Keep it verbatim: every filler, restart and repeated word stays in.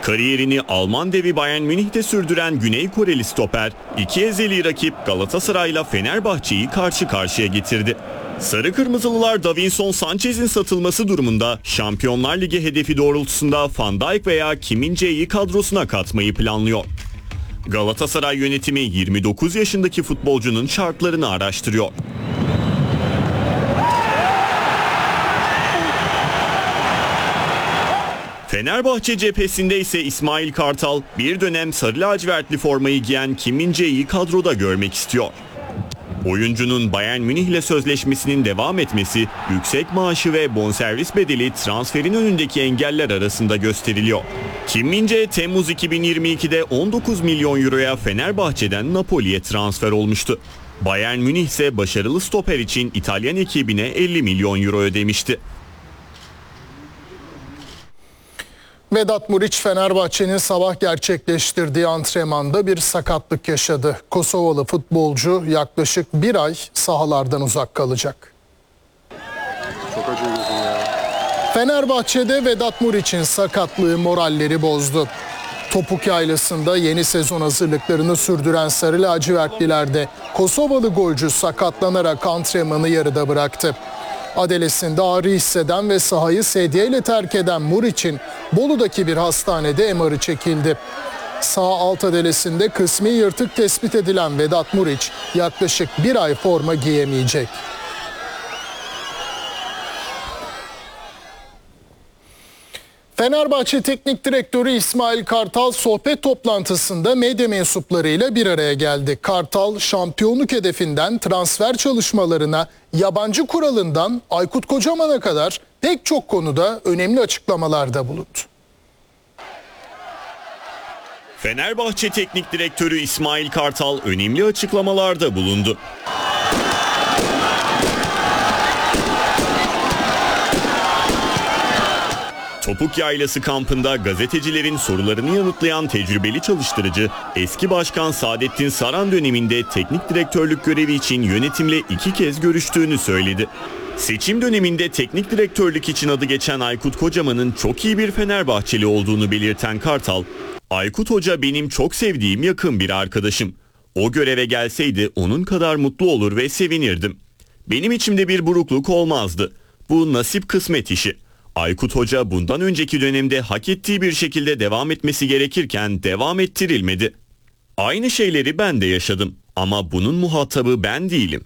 Kariyerini Alman devi Bayern Münih'te sürdüren Güney Koreli stoper, iki ezeli rakip Galatasaray'la Fenerbahçe'yi karşı karşıya getirdi. Sarı Kırmızılılar Davinson Sanchez'in satılması durumunda Şampiyonlar Ligi hedefi doğrultusunda Van Dijk veya Kim Min-jae'yi kadrosuna katmayı planlıyor. Galatasaray yönetimi yirmi dokuz yaşındaki futbolcunun şartlarını araştırıyor. Fenerbahçe cephesinde ise İsmail Kartal bir dönem sarı lacivertli formayı giyen Kim Min-jae'yi kadroda görmek istiyor. Oyuncunun Bayern Münih ile sözleşmesinin devam etmesi, yüksek maaşı ve bonservis bedeli transferin önündeki engeller arasında gösteriliyor. Kim Min-jae Temmuz iki bin yirmi ikide on dokuz milyon euroya Fenerbahçe'den Napoli'ye transfer olmuştu. Bayern Münih ise başarılı stoper için İtalyan ekibine elli milyon euro ödemişti. Vedat Muriç Fenerbahçe'nin sabah gerçekleştirdiği antrenmanda bir sakatlık yaşadı. Kosovalı futbolcu yaklaşık bir ay sahalardan uzak kalacak. Çok acıyorsun ya. Fenerbahçe'de Vedat Muriç'in sakatlığı moralleri bozdu. Topuk Yaylası'nda yeni sezon hazırlıklarını sürdüren Sarı Lacivertliler'de Kosovalı golcü sakatlanarak antrenmanı yarıda bıraktı. Adelesinde ağrı hisseden ve sahayı sedyeyle terk eden Muriç'in Bolu'daki bir hastanede M R'ı çekildi. Sağ alt adelesinde kısmi yırtık tespit edilen Vedat Muriç yaklaşık bir ay forma giyemeyecek. Fenerbahçe Teknik Direktörü İsmail Kartal sohbet toplantısında medya mensuplarıyla bir araya geldi. Kartal şampiyonluk hedefinden transfer çalışmalarına, yabancı kuralından Aykut Kocaman'a kadar pek çok konuda önemli açıklamalarda bulundu. Fenerbahçe Teknik Direktörü İsmail Kartal önemli açıklamalarda bulundu. Topuk Yaylası kampında gazetecilerin sorularını yanıtlayan tecrübeli çalıştırıcı, eski başkan Saadettin Saran döneminde teknik direktörlük görevi için yönetimle iki kez görüştüğünü söyledi. Seçim döneminde teknik direktörlük için adı geçen Aykut Kocaman'ın çok iyi bir Fenerbahçeli olduğunu belirten Kartal, "Aykut Hoca benim çok sevdiğim yakın bir arkadaşım. O göreve gelseydi onun kadar mutlu olur ve sevinirdim. Benim içimde bir burukluk olmazdı. Bu nasip kısmet işi. Aykut Hoca bundan önceki dönemde hak ettiği bir şekilde devam etmesi gerekirken devam ettirilmedi. Aynı şeyleri ben de yaşadım ama bunun muhatabı ben değilim.